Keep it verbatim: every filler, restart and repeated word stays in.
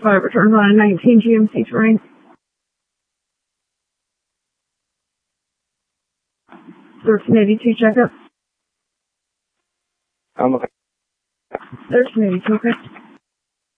Five returns on a nineteen G M C Terrain. thirteen eighty-two checkup. I'm okay. thirteen eighty-two, okay.